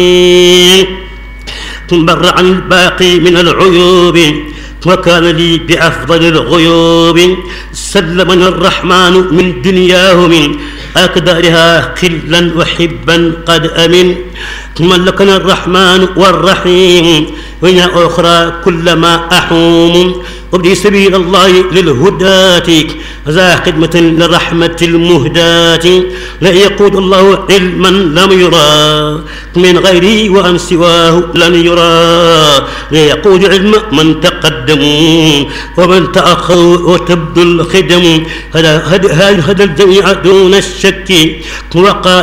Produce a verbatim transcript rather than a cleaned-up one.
تبرع عن الباقي من العيوب وكان لي بأفضل الغيوب. سلمني الرحمن من دنياه من أكدارها قلا وحبا قد أمن. ملكنا الرحمن والرحيم وإن أخرى كلما أحوم. وابدي سبيل الله للهداة ذا خدمة للرحمة المهداة. لا يقود الله علما لم يرى من غيري وأن سواه لن يرى. لا يقود علم من تقدموا ومن تأخروا وتبدو الخدم. هذا هذا الجميع دون الشك وقال